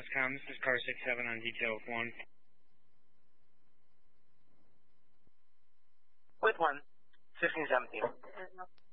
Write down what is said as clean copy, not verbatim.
Foxconn. This is car 67 on detail with 1. With 1, 1517.